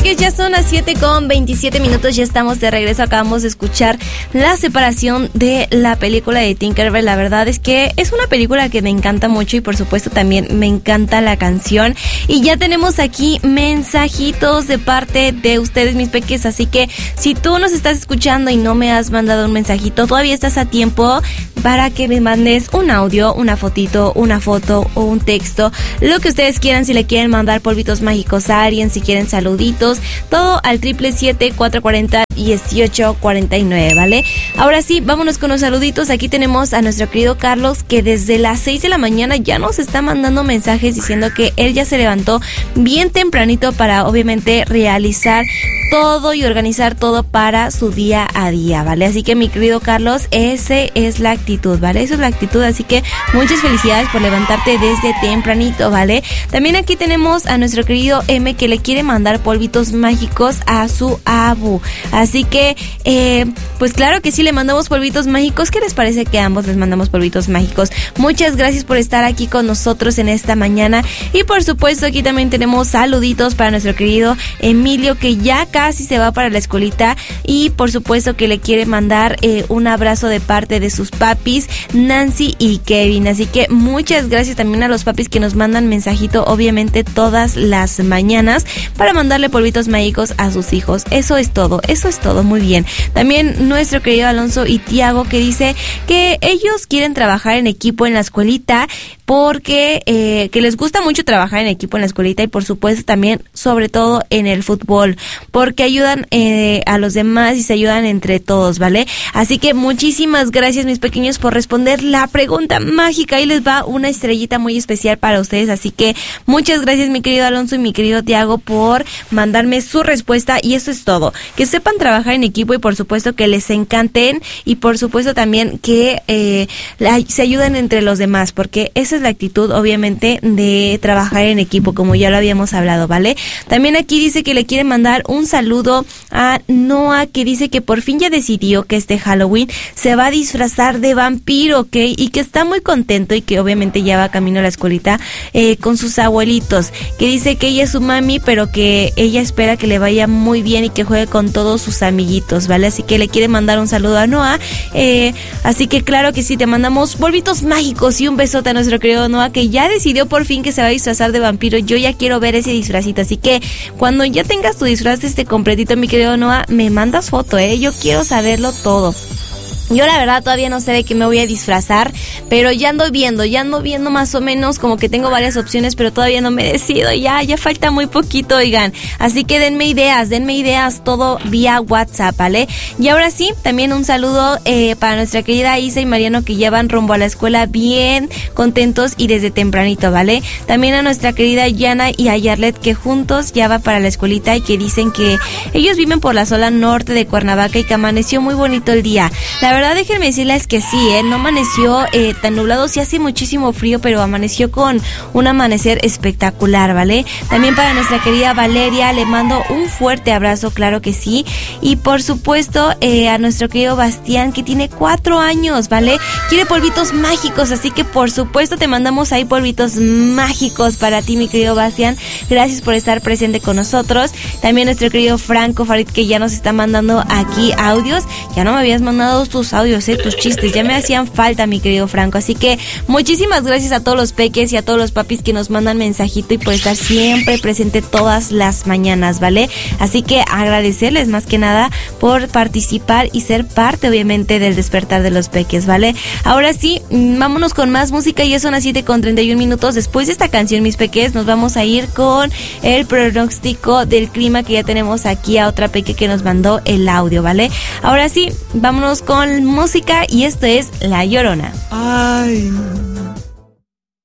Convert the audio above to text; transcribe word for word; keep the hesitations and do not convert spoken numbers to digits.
peques, ya son las siete con veintisiete minutos, ya estamos de regreso. Acabamos de escuchar la separación de la película de Tinkerbell. La verdad es que es una película que me encanta mucho y por supuesto también me encanta la canción. Y ya tenemos aquí mensajitos de parte de ustedes, mis peques, así que si tú nos estás escuchando y no me has mandado un mensajito, todavía estás a tiempo para que me mandes un audio, una fotito, una foto o un texto, lo que ustedes quieran. Si le quieren mandar polvitos mágicos a alguien, si quieren saluditos, todo al triple siete, cuatro cuatro cero, dieciocho cuarenta y nueve, ¿vale? Ahora sí, vámonos con los saluditos. Aquí tenemos a nuestro querido Carlos, que desde las seis de la mañana ya nos está mandando mensajes diciendo que él ya se levantó bien tempranito para obviamente realizar todo y organizar todo para su día a día, ¿vale? Así que mi querido Carlos, ese es la actitud, ¿vale? Esa es la actitud, así que muchas felicidades por levantarte desde tempranito, ¿vale? También aquí tenemos a nuestro querido M, que le quiere mandar polvitos mágicos a su abu, así que eh, pues claro que sí, le mandamos polvitos mágicos. ¿Qué les parece que ambos les mandamos polvitos mágicos? Muchas gracias por estar aquí con nosotros en esta mañana. Y por supuesto aquí también tenemos saluditos para nuestro querido Emilio, que ya casi se va para la escuelita, y por supuesto que le quiere mandar eh, un abrazo de parte de sus papis, Nancy y Kevin. Así que muchas gracias también a los papis que nos mandan mensajito obviamente todas las mañanas para mandarle polvitos mágicos a sus hijos. Eso es todo, eso es todo, muy bien. También nuestro querido Alonso y Tiago, que dice que ellos quieren trabajar en equipo en la escuelita porque eh, que les gusta mucho trabajar en equipo en la escuelita, y por supuesto también sobre todo en el fútbol, porque ayudan eh, a los demás y se ayudan entre todos, ¿vale? Así que muchísimas gracias, mis pequeños, por responder la pregunta mágica. Ahí les va una estrellita muy especial para ustedes, así que muchas gracias, mi querido Alonso y mi querido Tiago, por mandarme su respuesta. Y eso es todo, que sepan trabajar en equipo y por supuesto que les encanten, y por supuesto también que eh, la, se ayuden entre los demás, porque esa es la actitud obviamente de trabajar en equipo, como ya lo habíamos hablado, ¿vale? También aquí dice que le quiere mandar un saludo a Noah, que dice que por fin ya decidió que este Halloween se va a disfrazar de vampiro, ¿ok? Y que está muy contento y que obviamente ya va camino a la escuelita eh, con sus abuelitos, que dice que ella es su mami, pero que ella espera que le vaya muy bien y que juegue con todos sus amiguitos, ¿vale? Así que le quiere mandar un saludo a Noah, eh, así que claro que sí, te mandamos polvitos mágicos y un besote a nuestro querido Noah, que ya decidió por fin que se va a disfrazar de vampiro. Yo ya quiero ver ese disfrazito, así que cuando ya tengas tu disfraz este completito, mi querido Noah, me mandas foto, eh, yo quiero saberlo todo. Yo la verdad todavía no sé de qué me voy a disfrazar, pero ya ando viendo, ya ando viendo más o menos, como que tengo varias opciones, pero todavía no me decido, ya, ya falta muy poquito, oigan. Así que denme ideas, denme ideas, todo vía WhatsApp, ¿vale? Y ahora sí, también un saludo eh, para nuestra querida Isa y Mariano, que ya van rumbo a la escuela bien contentos y desde tempranito, ¿vale? También a nuestra querida Yana y a Yarlet, que juntos ya va para la escuelita y que dicen que ellos viven por la zona norte de Cuernavaca y que amaneció muy bonito el día. La verdad, verdad, déjenme decirles que sí, ¿eh? No amaneció eh, tan nublado, sí hace muchísimo frío, pero amaneció con un amanecer espectacular, ¿vale? También para nuestra querida Valeria, le mando un fuerte abrazo, claro que sí. Y por supuesto, eh, a nuestro querido Bastián, que tiene cuatro años, ¿vale? Quiere polvitos mágicos, así que por supuesto te mandamos ahí polvitos mágicos para ti, mi querido Bastián. Gracias por estar presente con nosotros. También nuestro querido Franco Farid, que ya nos está mandando aquí audios. Ya no me habías mandado tus audios, eh, tus chistes, ya me hacían falta, mi querido Franco. Así que muchísimas gracias a todos los peques y a todos los papis que nos mandan mensajito y por estar siempre presente todas las mañanas, ¿vale? Así que agradecerles más que nada por participar y ser parte, obviamente, del despertar de los peques, ¿vale? Ahora sí, vámonos con más música. Ya son las siete con treinta y un minutos. Después de esta canción, mis peques, nos vamos a ir con el pronóstico del clima, que ya tenemos aquí a otra peque que nos mandó el audio, ¿vale? Ahora sí, vámonos con música y esto es La Llorona. Ay,